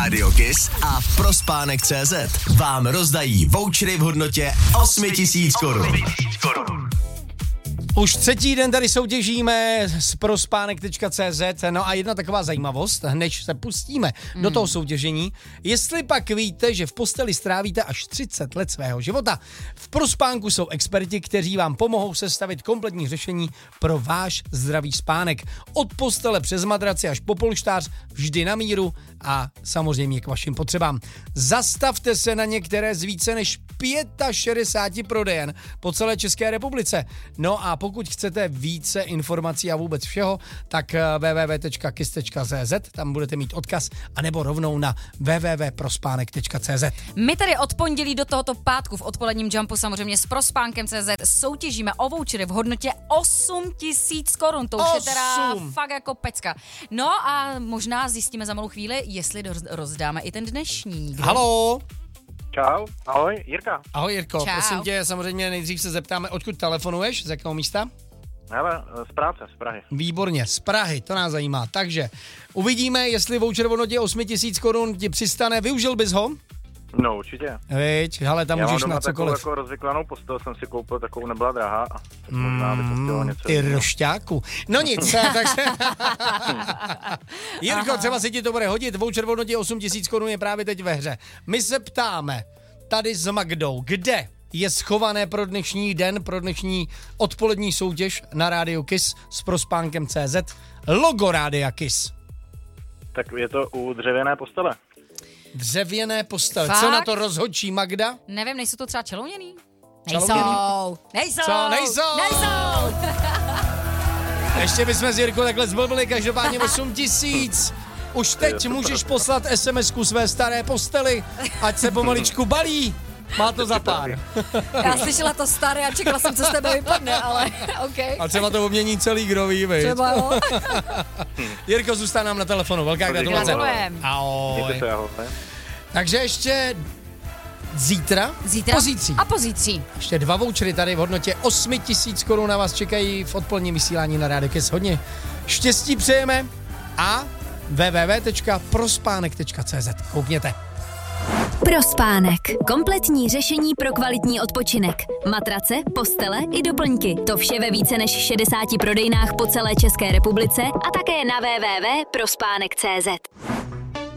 Rádio Kiss a Prospánek.cz vám rozdají vouchery v hodnotě 8000 korun. Už třetí den tady soutěžíme s prospánek.cz. No a jedna taková zajímavost, než se pustíme do toho soutěžení. Jestli pak víte, že v posteli strávíte až 30 let svého života, v Prospánku jsou experti, kteří vám pomohou sestavit kompletní řešení pro váš zdravý spánek. Od postele přes madraci až po polštář, vždy na míru a samozřejmě k vašim potřebám. Zastavte se na některé z více než 65 prodejen po celé České republice. No a pokud chcete více informací a vůbec všeho, tak www.kiss.cz, tam budete mít odkaz, anebo rovnou na www.prospánek.cz. My tady od pondělí do tohoto pátku v odpoledním jumpu samozřejmě s Prospánkem.cz soutěžíme o vouchery v hodnotě 8000 korun. To už je teda fakt jako pecka. No a možná zjistíme za malou chvíli, jestli rozdáme i ten dnešní. Haló! Čau, ahoj, Jirka. Ahoj Jirko, Čau. prosím tě, samozřejmě nejdřív se zeptáme, odkud telefonuješ, z jakého místa? Hele, z práce, z Prahy. Výborně, z Prahy, to nás zajímá. Takže uvidíme, jestli voucher v hodnotě 8000 korun ti přistane, využil bys ho? No, určitě. Viď, hele, tam Já můžeš mám na doma takovou cokoliv. jako rozvyklanou postel, jsem si koupil, takovou nebyla drahá a možná by to chtělo něco. Ty rošťáku. No nic, takže... Jirko, třeba si ti to bude hodit, voucher v hodnotě 8000 korun je právě teď ve hře. My se ptáme tady s Magdou, kde je schované pro dnešní den, pro dnešní odpolední soutěž na Rádiu Kiss s Prospánkem.cz logo Rádia Kiss. Tak je to u dřevěné postele. Dřevěné postele. Fakt? Co na to rozhodčí Magda? Nevím, nejsou to třeba čelouněný? Čelouněný? Nejsou. Co? Nejsou! Ještě bychom s Jirkou takhle zblbili, každopádně 8000. Už teď můžeš poslat SMS-ku své staré posteli, ať se pomaličku balí. Má to za pár. Já slyšela to staré a čekala jsem, co z tebe vypadne, ale OK. A třeba to obmění celý groví, viď? Třeba jo. Jirko, zůstane nám na telefonu. Velká gratulace. Gratulujem. Ahoj. Mějte se, ahoj. Takže ještě zítra? Zítra? Pozítří. A pozítří. Ještě 2 vouchery tady v hodnotě 8000 korun na vás čekají v odpoledním vysílání na Rádio Kiss. Hodně štěstí přejeme a www.prospánek.cz. Koukněte. Prospánek. Kompletní řešení pro kvalitní odpočinek. Matrace, postele i doplňky. To vše ve více než 60 prodejnách po celé České republice a také na www.prospánek.cz.